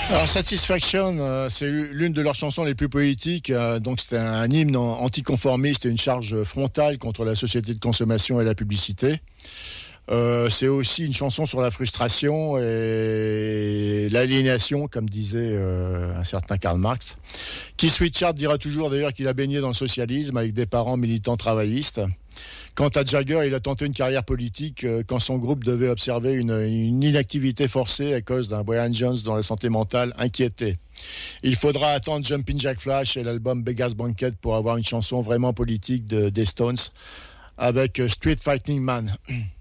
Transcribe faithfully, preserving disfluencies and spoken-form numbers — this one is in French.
Alors Satisfaction, euh, c'est l'une de leurs chansons les plus poétiques. Euh, donc c'était un, un hymne en- anticonformiste et une charge frontale contre la société de consommation et la publicité. Euh, c'est aussi une chanson sur la frustration et l'aliénation, comme disait euh, un certain Karl Marx. Keith Richards dira toujours d'ailleurs qu'il a baigné dans le socialisme avec des parents militants travaillistes. Quant à Jagger, il a tenté une carrière politique euh, quand son groupe devait observer une, une inactivité forcée à cause d'un Brian Jones dont la santé mentale inquiétait. Il faudra attendre Jumpin' Jack Flash et l'album Beggar's Banquet pour avoir une chanson vraiment politique de, des Stones avec euh, Street Fighting Man.